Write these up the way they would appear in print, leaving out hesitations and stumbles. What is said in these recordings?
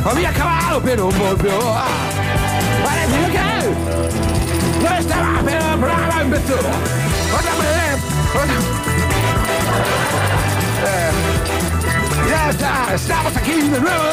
Había acabado, pero volvió. Parecía que no estaba, pero el programa empezó. Ya está, estamos aquí de nuevo.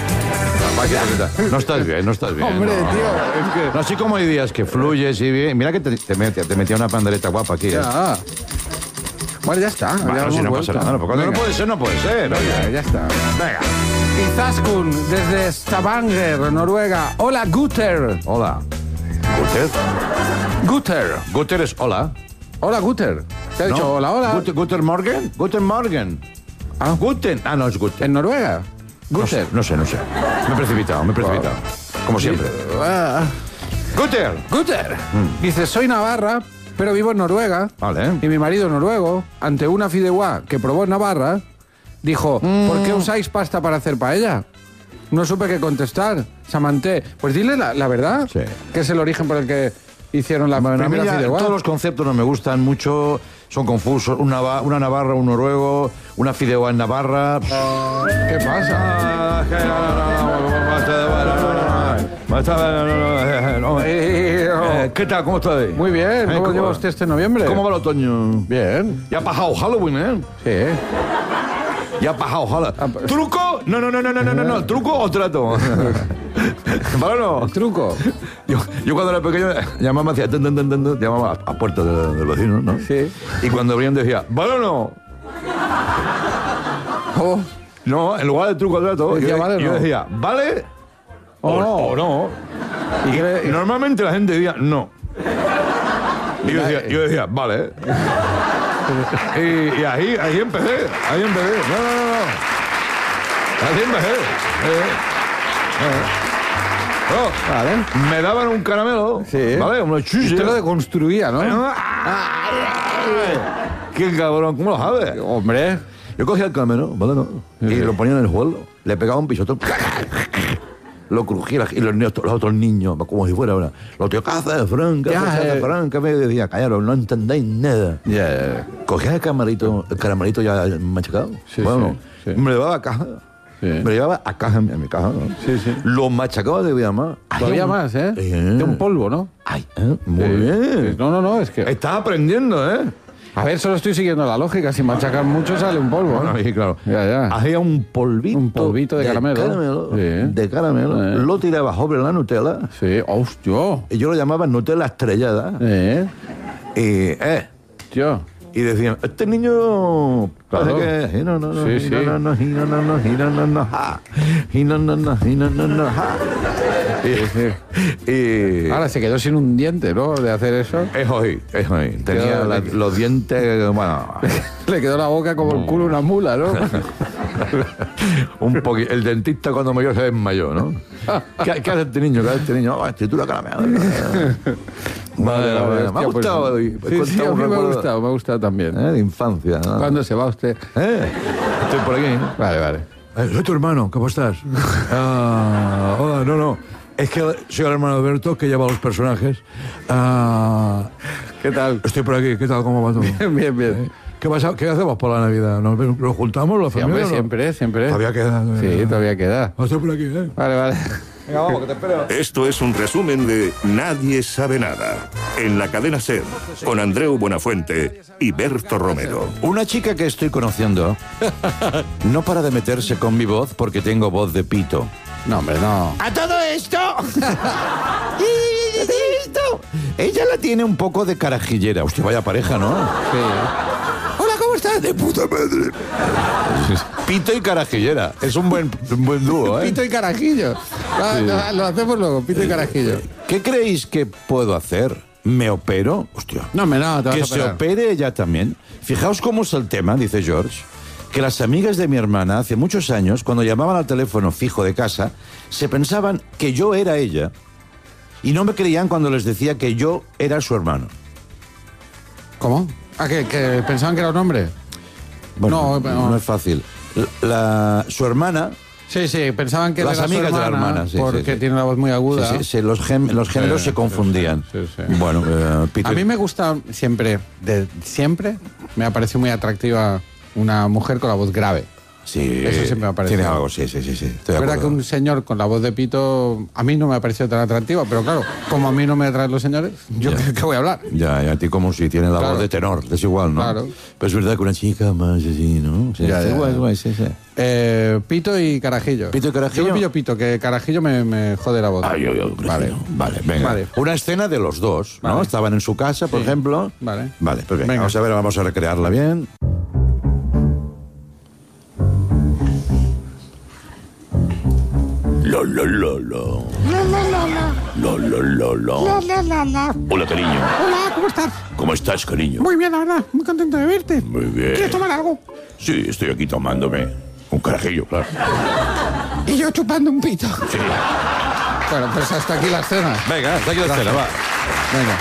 No estás bien, no estás bien. Hombre, no. tío, es que... No, así como hay días que fluyes y bien. Mira que te metía una pandereta guapa aquí. Ya. Bueno, ya está. Bueno, si no pasa nada. No puede ser, no puede ser. Venga, ya está. Venga. Izaskun, desde Stavanger, Noruega. Hola, Guter. Hola. ¿Guter? Guter. Guter es hola. Hola, Guter. Te ha dicho ¿No? hola, hola. Guten Morgen. Guten Morgen. Ah. Guten. Ah, no, es Guten. ¿En Noruega? No sé, Guter. no sé. Me he precipitado. Como siempre. Guter. Guter. Dice, soy navarra, pero vivo en Noruega. Vale. Y mi marido noruego, ante una fideuá que probó en Navarra, dijo, ¿por qué usáis pasta para hacer paella? No supe qué contestar. Samanté. Pues dile la verdad, Sí. que es el origen por el que hicieron la Bueno, a mí primera ya fideuá. todos los conceptos no me gustan mucho, son confusos. Una navarra, un noruego, una fideuá en Navarra. ¿Qué pasa? ¿Qué tal? ¿Cómo estás? Muy bien. ¿Cómo lleva usted este noviembre? ¿Cómo va el otoño? Bien. Ya ha pasado Halloween, ¿eh? Sí. Ya ha pasado Halloween. ¿Truco? No. ¿Truco o trato? ¿Vale o no? ¿Truco? Yo cuando era pequeño llamaba, hacía llamaba a puerta del vecino, ¿no? Sí. Y cuando abrían decía, ¿vale o no? Oh. No, en lugar de truco o trato, Decía, ¿vale o yo no? decía, ¿vale? O no. ¿Y Y normalmente la gente decía, no. Y yo decía, vale. Y ahí empecé. No. Así empecé. Vale. Me daban un caramelo, Sí. ¿vale? Unos chuches. Usted lo deconstruía, ¿no? ¡Qué cabrón! ¿Cómo lo sabes? Hombre. Yo cogía el caramelo, ¿vale? ¿No? Y lo ponía en el suelo, le pegaba un pisotón, lo crujía, y los otros niños, como si fuera ahora, los tíos, ¿qué haces, Frank? ¿Qué haces, Frank? ¿Qué me decía? Callaros, no entendéis nada. Yeah. Cogía el caramelito ya machacado. Sí, bueno, sí. me lo llevaba a caja. Sí. Me lo llevaba a caja, a mi caja, ¿no? Sí. Lo machacaba de más. Todavía más, ¿eh? De un polvo, ¿no? Ay, muy Sí. bien. No, es que... Estás aprendiendo, ¿eh? A ver, solo estoy siguiendo la lógica. Si machacar mucho sale un polvo. Bueno, ¿no? sí, claro. Ya. Hacía un polvito de caramelo. Sí. De caramelo. Lo tiraba sobre la Nutella. Sí, hostia. Y yo lo llamaba Nutella estrellada. Tío. Y decían, este niño Claro. parece que... Y Ahora se quedó sin un diente, ¿no? De hacer eso. es hoy. Tenía los dientes, bueno, Le quedó la boca como el culo de una mula, ¿no? un poquito. El dentista cuando me vio se desmayó, ¿no? ¿Qué hace este niño? Tritura caramelo. Vale. Me ha gustado hoy. Sí, a mí me ha gustado también. De infancia, ¿no? ¿Cuándo se va usted? Estoy por aquí. Vale. Soy tu hermano, ¿cómo estás? Hola, no. Es que soy el hermano de Alberto, que lleva los personajes. ¿Qué tal? Estoy por aquí, ¿qué tal? ¿Cómo va todo? Bien. ¿Qué hacemos por la Navidad? ¿Nos juntamos, la Sí, familia? hombre, ¿no? siempre. Todavía queda. Sí, todavía queda. Estoy por aquí, ¿eh? Vale. Venga, vamos, que te espero. Esto es un resumen de Nadie sabe nada, en la cadena SER, con Andreu Buenafuente y Berto Romero. Una chica que estoy conociendo no para de meterse con mi voz porque tengo voz de pito. No, hombre, no. ¡A todo esto! Ella la tiene un poco de carajillera. Hostia, vaya pareja, ¿no? Sí. Hola, ¿cómo estás? De puta madre. Pito y carajillera. Es un buen dúo, ¿eh? Pito y carajillo. Lo hacemos luego, pito y carajillo. ¿Qué creéis que puedo hacer? ¿Me opero? Hostia. No, hombre, no, te vas Que a se operar. opere ella también. Fijaos cómo es el tema, dice George, que las amigas de mi hermana hace muchos años, cuando llamaban al teléfono fijo de casa, se pensaban que yo era ella y no me creían cuando les decía que yo era su hermano. ¿Cómo? ¿Que pensaban que era un hombre? Bueno, No, no es fácil. Su hermana... Sí, pensaban que Las era su amigas de la hermana, sí, porque sí. tiene una voz muy aguda. Sí, los géneros se confundían. Sí. Bueno, Peter... A mí me gusta siempre me ha parecido muy atractiva una mujer con la voz grave. Sí, Eso siempre me ha parecido. Tiene algo, sí. Estoy de Es verdad que acuerdo. un señor con la voz de pito a mí no me ha parecido tan atractiva, pero claro, como a mí no me atraen los señores, yo ¿qué voy a hablar? Ya, y a ti como si tiene la Claro. voz de tenor, es igual, ¿no? Claro. Pero es verdad que una chica más así, ¿no? Sí, Ya, está ya, guay, ya. guay, sí. Pito y carajillo. ¿Pito y carajillo? Yo me pillo pito, que carajillo me jode la voz. Vale, venga. Vale. Una escena de los dos, ¿no? Vale. Estaban en su casa, por Sí. ejemplo. Vale. Vale, pues venga, Venga. vamos a recrearla bien. Lo. Hola, cariño. Hola, ¿cómo estás? ¿Cómo estás, cariño? Muy bien, la verdad. Muy contento de verte. Muy bien. ¿Quieres tomar algo? Sí, estoy aquí tomándome un carajillo, claro. Y yo chupando un pito. Sí. Bueno, pues hasta aquí la escena. Venga, hasta aquí la escena, va. Venga.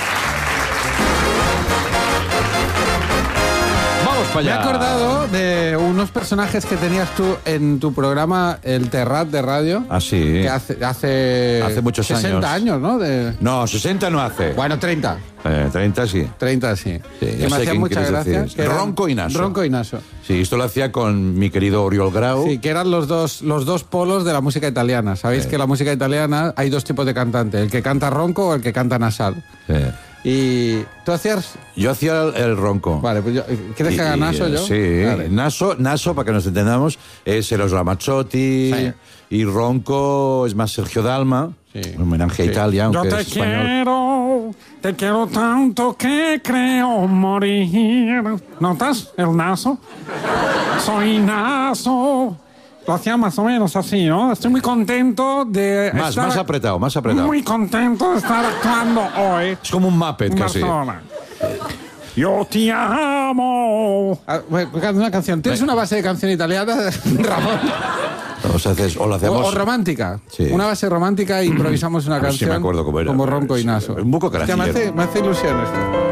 Vamos para Me he allá. acordado de unos personajes que tenías tú en tu programa El Terrat de radio. Ah, sí. Que hace muchos 60 años, ¿no? No, 60 no hace. Bueno, 30. 30 sí. 30 sí. Sí, que ya me sé hacían quién muchas quieres gracias. decir. que eran- Ronco y Naso. Ronco y Naso. Sí, esto lo hacía con mi querido Oriol Grau. Sí, que eran los dos polos de la música italiana. Sabéis que la música italiana hay dos tipos de cantante, el que canta ronco o el que canta nasal. Sí. Y tú hacías... Yo hacía el ronco. Vale, pues yo, ¿quieres que haga Naso yo? Sí, Vale. Naso, para que nos entendamos, es Eros Ramazzotti. Sí. Y ronco es más Sergio Dalma. Sí. Un homenaje a Sí. Italia, Yo aunque te es español. quiero tanto que creo morir. ¿Notas el naso? Soy naso. Lo hacía más o menos así, ¿no? Estoy muy contento de estar... Más apretado. Muy contento de estar actuando hoy Es como un Muppet en casi. Barcelona. Yo te amo. Ah, bueno, canta una canción. ¿Tienes una base de canción italiana, Ramón? O lo hacemos... O romántica. Sí. Una base romántica e improvisamos una A ver si canción me acuerdo cómo era. como Ronco y Sí, Naso. un poco Hostia, carajillero. me hace ilusión esto.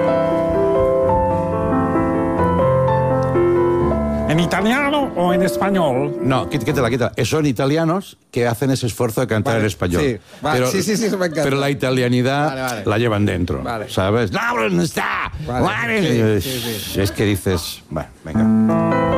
¿En italiano o en español? No, quítala. Son italianos que hacen ese esfuerzo de cantar Vale, en español. sí, vale, sí, eso me encanta. Pero la italianidad Vale. la llevan dentro, Vale. ¿sabes? ¡No, no está! Vale, Vale. sí. Es que dices... Bueno, venga.